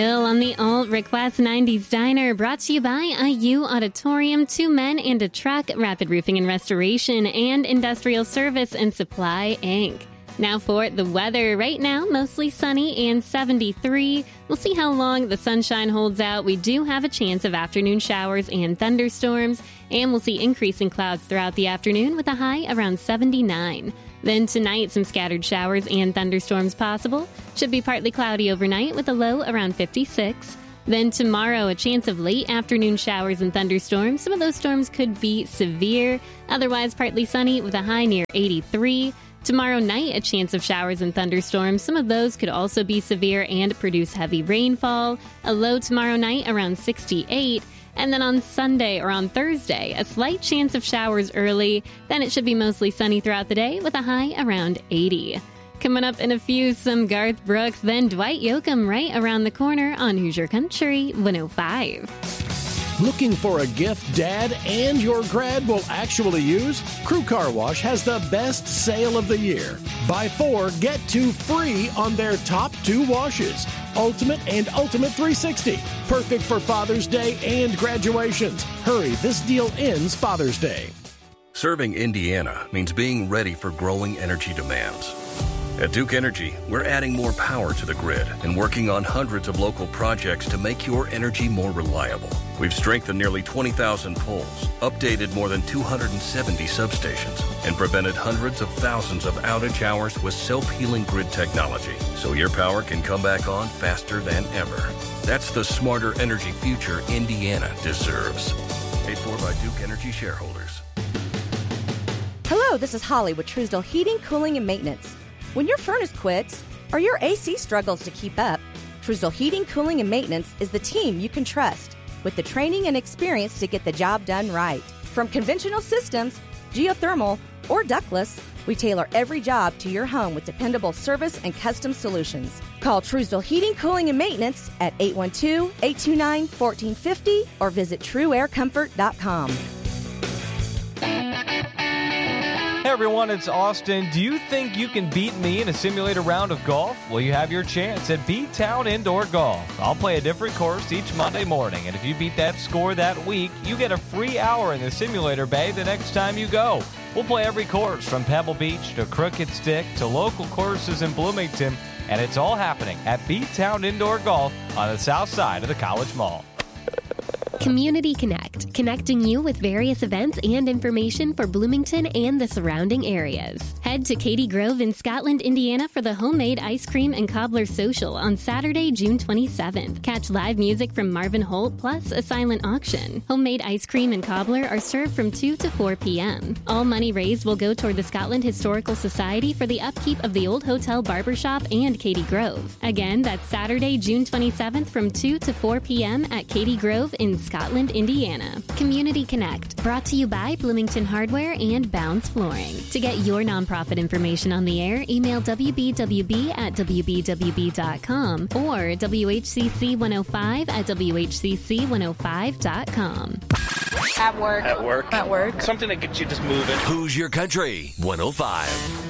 Bill on the Alt Request 90s Diner, brought to you by IU Auditorium, 2 Men and a Truck, Rapid Roofing and Restoration, and Industrial Service and Supply, Inc. Now for the weather. Right now, mostly sunny and 73. We'll see how long the sunshine holds out. We do have a chance of afternoon showers and thunderstorms, and we'll see increasing clouds throughout the afternoon with a high around 79. Then tonight, some scattered showers and thunderstorms possible. Should be partly cloudy overnight with a low around 56. Then tomorrow, a chance of late afternoon showers and thunderstorms. Some of those storms could be severe. Otherwise, partly sunny with a high near 83. Tomorrow night, a chance of showers and thunderstorms. Some of those could also be severe and produce heavy rainfall. A low tomorrow night around 68. And then on Sunday or on Thursday, a slight chance of showers early. Then it should be mostly sunny throughout the day with a high around 80. Coming up in a few, some Garth Brooks, then Dwight Yoakam right around the corner on Hoosier Country 105. Looking for a gift Dad and your grad will actually use? Crew Car Wash has the best sale of the year. Buy 4, get 2 free on their top 2 washes. Ultimate and Ultimate 360. Perfect for Father's Day and graduations. Hurry, this deal ends Father's Day. Serving Indiana means being ready for growing energy demands. At Duke Energy, we're adding more power to the grid and working on hundreds of local projects to make your energy more reliable. We've strengthened nearly 20,000 poles, updated more than 270 substations, and prevented hundreds of thousands of outage hours with self-healing grid technology, so your power can come back on faster than ever. That's the smarter energy future Indiana deserves. Paid for by Duke Energy shareholders. Hello, this is Holly with Truesdale Heating, Cooling, and Maintenance. When your furnace quits or your AC struggles to keep up, Truesdale Heating, Cooling, and Maintenance is the team you can trust with the training and experience to get the job done right. From conventional systems, geothermal, or ductless, we tailor every job to your home with dependable service and custom solutions. Call Truesdale Heating, Cooling, and Maintenance at 812-829-1450 or visit TrueAirComfort.com. Hey everyone, it's Austin. Do you think you can beat me in a simulator round of golf? Well, you have your chance at B-Town Indoor Golf. I'll play a different course each Monday morning, and if you beat that score that week, you get a free hour in the simulator bay the next time you go. We'll play every course from Pebble Beach to Crooked Stick to local courses in Bloomington, and it's all happening at B-Town Indoor Golf on the south side of the College Mall. Community Connect, connecting you with various events and information for Bloomington and the surrounding areas. Head to Katy Grove in Scotland, Indiana for the Homemade Ice Cream and Cobbler Social on Saturday, June 27th. Catch live music from Marvin Holt plus a silent auction. Homemade ice cream and cobbler are served from 2 to 4 p.m. All money raised will go toward the Scotland Historical Society for the upkeep of the Old Hotel Barbershop and Katy Grove. Again, that's Saturday, June 27th from 2 to 4 p.m. at Katy Grove in Scotland, Indiana. Community Connect, brought to you by Bloomington Hardware and Bounds Flooring. To get your nonprofit information on the air, email wbwb@wbwb.com or WHCC105 at WHCC105.com. At work. At work. At work. Something that gets you just moving. Hoosier Country 105.